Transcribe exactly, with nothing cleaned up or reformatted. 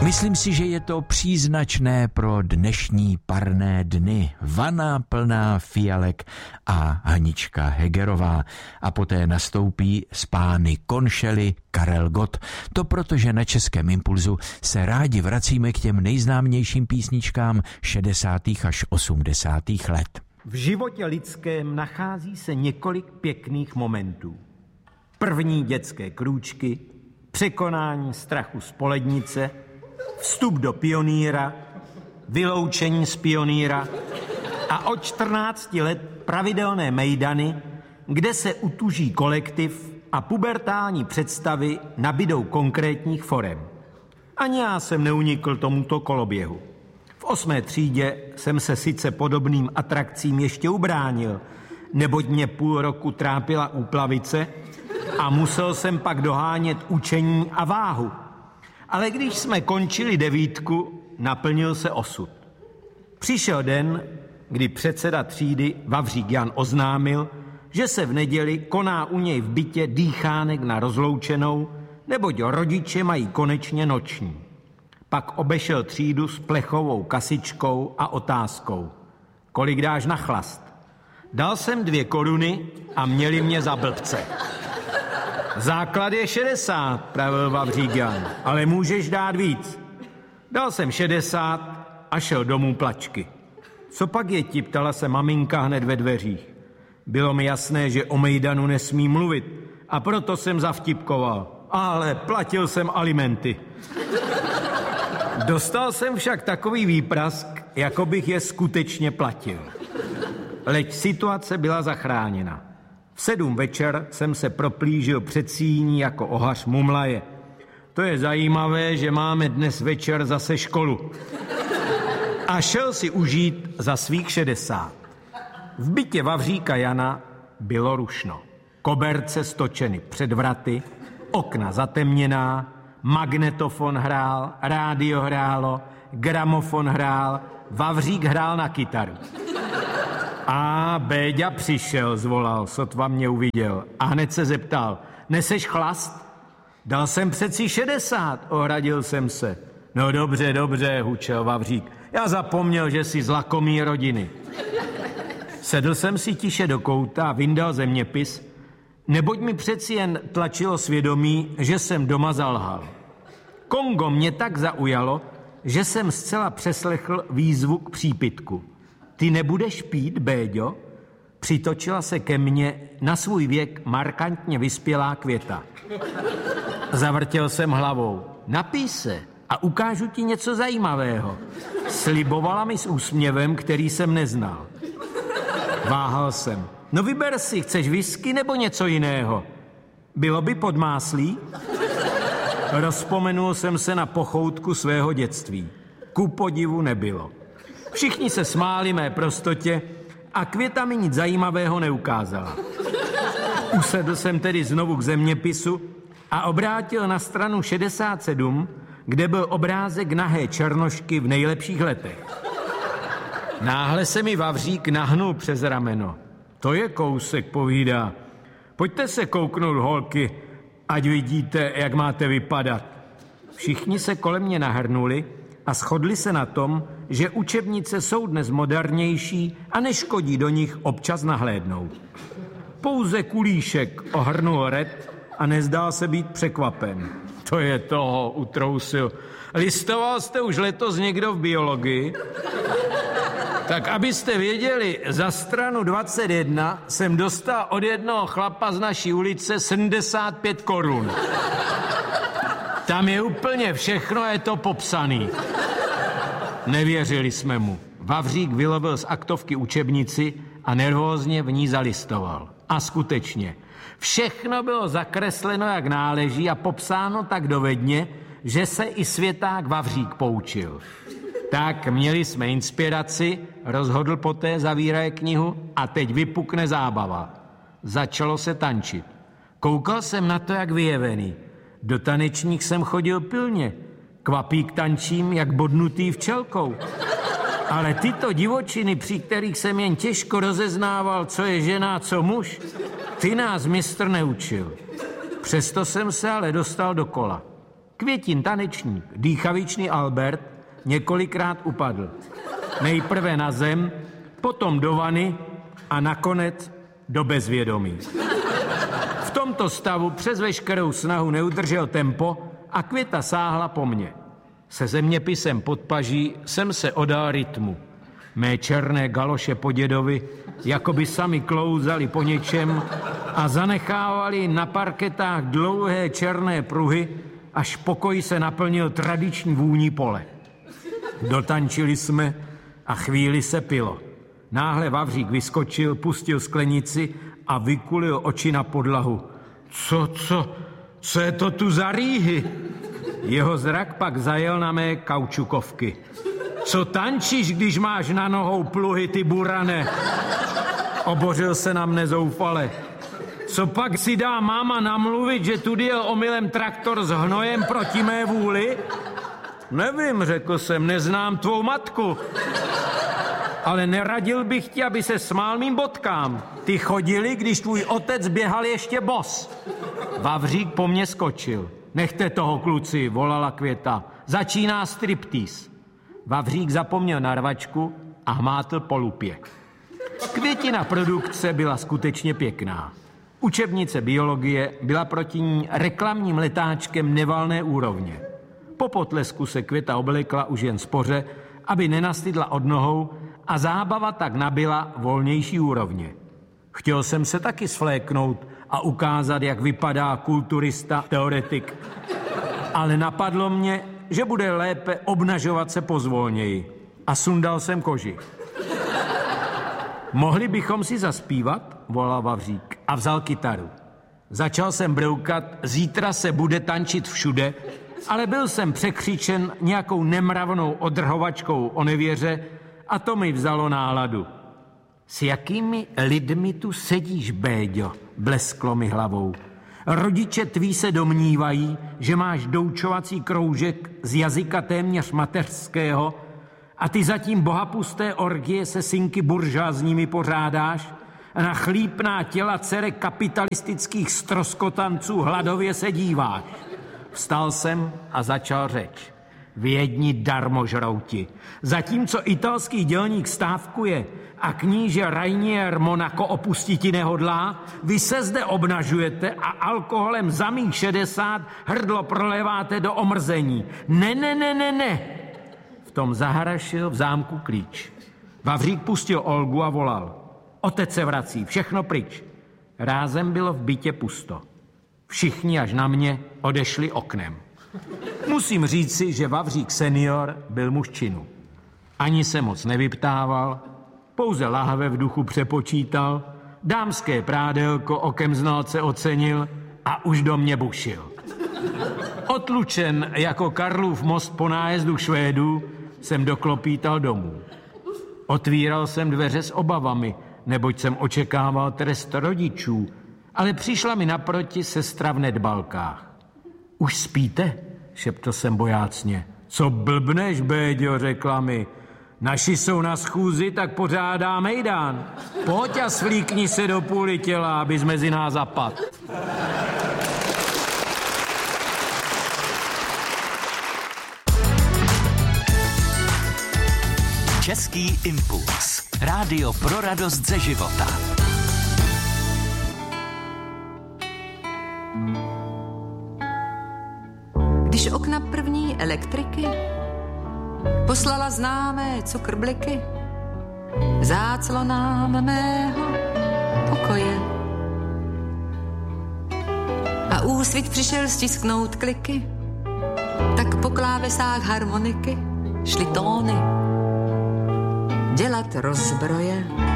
Myslím si, že je to příznačné pro dnešní parné dny. Vana plná fialek a Hanička Hegerová. A poté nastoupí s pány Konšely Karel Gott. To proto, že na Českém impulzu se rádi vracíme k těm nejznámějším písničkám šedesátých až osmdesátých let. V životě lidském nachází se několik pěkných momentů. První dětské krůčky, překonání strachu z polednice, vstup do pionýra, vyloučení z pionýra a od čtrnácti let pravidelné mejdany, kde se utuží kolektiv a pubertální představy nabydou konkrétních forem. Ani já jsem neunikl tomuto koloběhu. V osmé třídě jsem se sice podobným atrakcím ještě ubránil, neboť mě půl roku trápila úplavice a musel jsem pak dohánět učení a váhu. Ale když jsme končili devítku, naplnil se osud. Přišel den, kdy předseda třídy Vavřík Jan oznámil, že se v neděli koná u něj v bytě dýchánek na rozloučenou, neboť rodiče mají konečně noční. Pak obešel třídu s plechovou kasičkou a otázkou. Kolik dáš na chlast? Dal jsem dvě koruny a měli mě za blbce. Základ je šedesát, pravil Vavřík Jan, ale můžeš dát víc. Dal jsem šedesát a šel domů plačky. Co pak je ti, ptala se maminka hned ve dveřích. Bylo mi jasné, že o mejdanu nesmí mluvit a proto jsem zavtipkoval. Ale platil jsem alimenty. Dostal jsem však takový výprask, jako bych je skutečně platil. Leč situace byla zachráněna. V sedm večer jsem se proplížil před síní jako ohař mumlaje. To je zajímavé, že máme dnes večer zase školu. A šel si užít za svých šedesát. V bytě Vavříka Jana bylo rušno. Koberce stočeny před vraty, okna zatemněná, magnetofon hrál, rádio hrálo, gramofon hrál, Vavřík hrál na kytaru. A Béďa přišel, zvolal, sotva mě uviděl. A hned se zeptal, neseš chlast? Dal jsem přeci šedesát, ohradil jsem se. No dobře, dobře, hučel Vavřík. Já zapomněl, že jsi z lakomý rodiny. Sedl jsem si tiše do kouta a vyndal zeměpis, neboť mi přeci jen tlačilo svědomí, že jsem doma zalhal. Kongo mě tak zaujalo, že jsem zcela přeslechl výzvu k přípitku. Ty nebudeš pít, Béďo? Přitočila se ke mně na svůj věk markantně vyspělá Květa. Zavrtěl jsem hlavou. Napij se a ukážu ti něco zajímavého. Slibovala mi s úsměvem, který jsem neznal. Váhal jsem. No vyber si, chceš whisky nebo něco jiného? Bylo by podmáslí? Rozpomenul jsem se na pochoutku svého dětství. Ku podivu nebylo. Všichni se smáli mé prostotě a Květa mi nic zajímavého neukázala. Usedl jsem tedy znovu k zeměpisu a obrátil na stranu šedesát sedm, kde byl obrázek nahé černošky v nejlepších letech. Náhle se mi Vavřík nahnul přes rameno. To je kousek, povídá. Pojďte se kouknout, holky, ať vidíte, jak máte vypadat. Všichni se kolem mě nahrnuli a shodli se na tom, že učebnice jsou dnes modernější a neškodí do nich občas nahlédnout. Pouze Kulíšek ohrnul red a nezdál se být překvapen. To je toho, utrousil. Listoval jste už letos někdo v biologii? Tak abyste věděli, za stranu dvacet jedna jsem dostal od jednoho chlapa z naší ulice sedmdesát pět korun. Tam je úplně všechno, je to popsaný. Nevěřili jsme mu. Vavřík vylovil z aktovky učebnici a nervózně v ní zalistoval. A skutečně, všechno bylo zakresleno jak náleží a popsáno tak dovedně, že se i světák Vavřík poučil. Tak měli jsme inspiraci, rozhodl poté, zavíraje knihu a teď vypukne zábava. Začalo se tančit. Koukal jsem na to jak vyjevený. Do tanečních jsem chodil pilně. Kvapík tančím jak bodnutý včelkou. Ale tyto divočiny, při kterých jsem jen těžko rozeznával, co je žena a co muž, ty nás mistr neučil. Přesto jsem se ale dostal do kola. Květin tanečník, dýchavičný Albert, několikrát upadl. Nejprve na zem, potom do vany a nakonec do bezvědomí. V tomto stavu přes veškerou snahu neudržel tempo a Květa sáhla po mně. Se zeměpisem pod paží jsem se odal rytmu. Mé černé galoše po dědovi jako by sami klouzali po něčem a zanechávali na parketách dlouhé černé pruhy, až pokoj se naplnil tradiční vůní pole. Dotančili jsme a chvíli se pilo. Náhle Vavřík vyskočil, pustil sklenici a vykulil oči na podlahu. Co, co, co je to tu za rýhy? Jeho zrak pak zajel na mé kaučukovky. Co tančíš, když máš na nohou pluhy, ty burane? Obořil se na mne zoufale. Co pak si dá máma namluvit, že tudy jel omylem traktor s hnojem proti mé vůli? Nevím, řekl jsem, neznám tvou matku. Ale neradil bych ti, aby se smál mým bodkám. Ty chodili, když tvůj otec běhal ještě bos. Vavřík po mně skočil. Nechte toho, kluci, volala Květa. Začíná striptýz. Vavřík zapomněl na rvačku a hmátl po lupě. Květina produkce byla skutečně pěkná. Učebnice biologie byla proti ní reklamním letáčkem nevalné úrovně. Po potlesku se Květa oblekla už jen spoře, aby nenastydla od nohou a zábava tak nabyla volnější úrovně. Chtěl jsem se taky svléknout a ukázat, jak vypadá kulturista, teoretik. Ale napadlo mě, že bude lépe obnažovat se pozvolněji. A sundal jsem koži. Mohli bychom si zaspívat? Volal Vavřík a vzal kytaru. Začal jsem broukat, zítra se bude tančit všude, ale byl jsem překřičen nějakou nemravnou odrhovačkou o nevěře a to mi vzalo náladu. S jakými lidmi tu sedíš, Béďo? Blesklo mi hlavou. Rodiče tví se domnívají, že máš doučovací kroužek z jazyka téměř mateřského a ty zatím bohapusté orgie se synky buržoazními pořádáš a na chlípná těla dcere kapitalistických stroskotanců hladově se díváš. Vstal jsem a začal řeč. Vědni darmožrouti. Zatímco italský dělník stávkuje a kníže Rainier Monaco opustiti nehodlá, vy se zde obnažujete a alkoholem za mých šedesát hrdlo proleváte do omrzení. Ne, ne, ne, ne, ne. V tom zaharašil v zámku klíč. Vavřík pustil Olgu a volal. Otec se vrací, všechno pryč. Rázem bylo v bytě pusto. Všichni až na mě odešli oknem. Musím říci, že Vavřík senior byl muž činu. Ani se moc nevyptával, pouze lahve v duchu přepočítal, dámské prádelko okem znalce ocenil a už do mě bušil. Otlučen jako Karlův most po nájezdu Švédů jsem doklopítal domů. Otvíral jsem dveře s obavami, neboť jsem očekával trest rodičů, ale přišla mi naproti sestra v nedbalkách. Už spíte? Šeptl jsem bojácně. Co blbneš, Béďo, řekla mi. Naši jsou na schůzi, tak pořádá mejdán. Pojď a svlíkni se do půly těla, abys mezi nás zapad. Český impuls. Rádio pro radost ze života. Když okna první elektriky poslala známé cukrbliky záclonám mého pokoje a úsvit přišel stisknout kliky, tak po klávesách harmoniky šly tóny dělat rozbroje.